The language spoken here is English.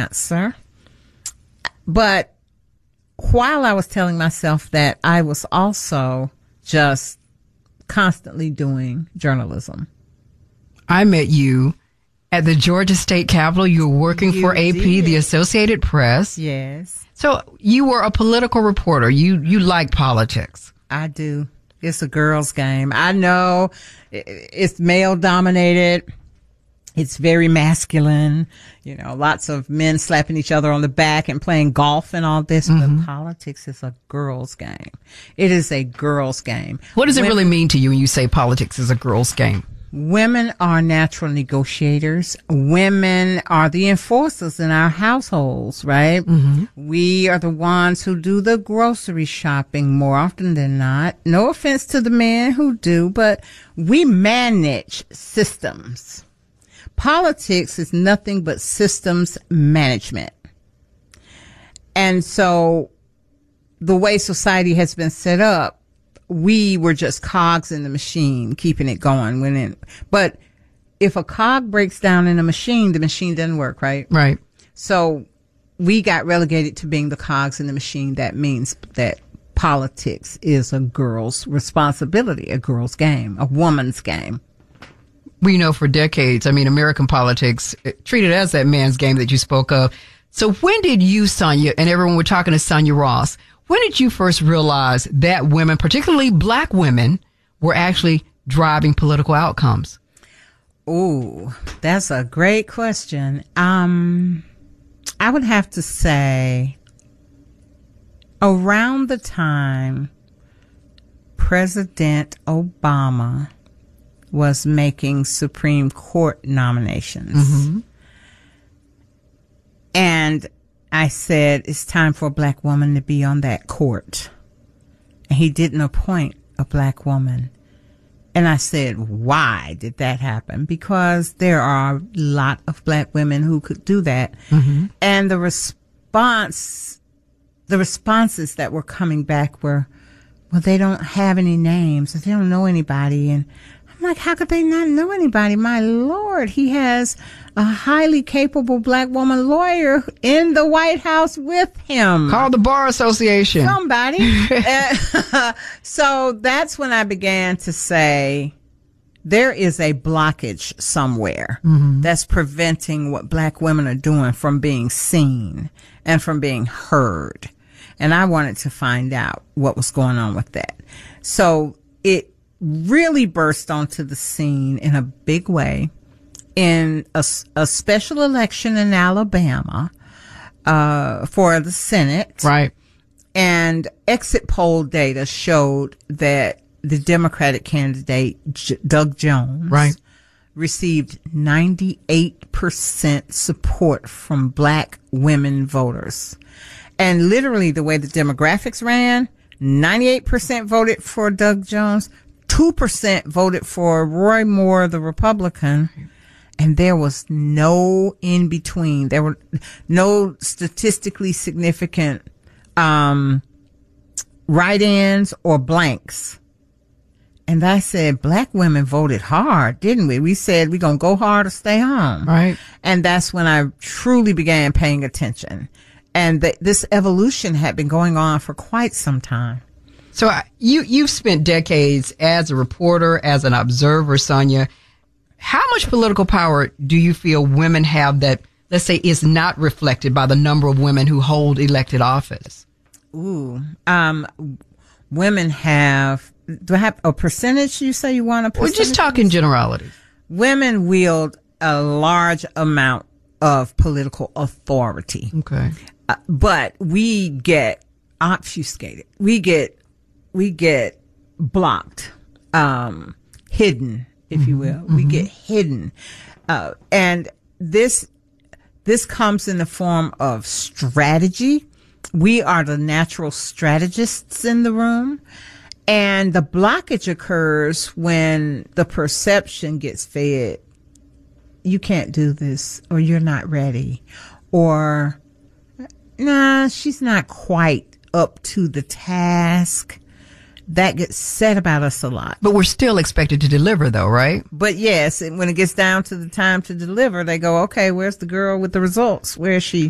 answer. But while I was telling myself that, I was also just constantly doing journalism. I met you at the Georgia State Capitol. You were working for AP, the Associated Press. Yes. So you were a political reporter. You like politics. I do. It's a girl's game. I know it's male dominated. It's very masculine. You know, lots of men slapping each other on the back and playing golf and all this. Mm-hmm. But politics is a girl's game. It is a girl's game. What does it really mean to you when you say politics is a girl's game? Women are natural negotiators. Women are the enforcers in our households, right? Mm-hmm. We are the ones who do the grocery shopping more often than not. No offense to the men who do, but we manage systems. Politics is nothing but systems management. And so the way society has been set up, we were just cogs in the machine, keeping it going. But if a cog breaks down in a machine, the machine doesn't work, right? Right. So we got relegated to being the cogs in the machine. That means that politics is a girl's responsibility, a girl's game, a woman's game. We know for decades, American politics treated as that man's game that you spoke of. So when did you, Sonia, and everyone, we're talking to Sonia Ross, when did you first realize that women, particularly black women, were actually driving political outcomes? Ooh, that's a great question. I would have to say around the time President Obama was making Supreme Court nominations. Mm-hmm. And I said, it's time for a black woman to be on that court. And he didn't appoint a black woman. And I said, why did that happen? Because there are a lot of black women who could do that. Mm-hmm. And the responses that were coming back were, well, they don't have any names. They don't know anybody. And I'm like, how could they not know anybody? My Lord, he has a highly capable black woman lawyer in the White House with him. Call the Bar Association. Somebody. So that's when I began to say, there is a blockage somewhere that's preventing what black women are doing from being seen and from being heard. And I wanted to find out what was going on with that. So it really burst onto the scene in a big way in a special election in Alabama for the Senate. Right. And exit poll data showed that the Democratic candidate, Doug Jones, received 98% support from black women voters. And literally the way the demographics ran, 98% voted for Doug Jones, 2% voted for Roy Moore, the Republican, and there was no in between. There were no statistically significant write-ins or blanks. And I said, black women voted hard, didn't we? We said we're going to go hard or stay home. Right. And that's when I truly began paying attention. And this evolution had been going on for quite some time. So you've spent decades as a reporter, as an observer, Sonia. How much political power do you feel women have that, let's say, is not reflected by the number of women who hold elected office? Ooh, women have, do I have a percentage you say you want a percentage? We're just talking generalities. Women wield a large amount of political authority. Okay. But we get obfuscated. We get blocked, hidden, if you will. We get hidden. And this comes in the form of strategy. We are the natural strategists in the room. And the blockage occurs when the perception gets fed. You can't do this, or you're not ready, or nah, she's not quite up to the task. That gets said about us a lot. But we're still expected to deliver, though, right? But yes, when it gets down to the time to deliver, they go, okay, where's the girl with the results? Where is she?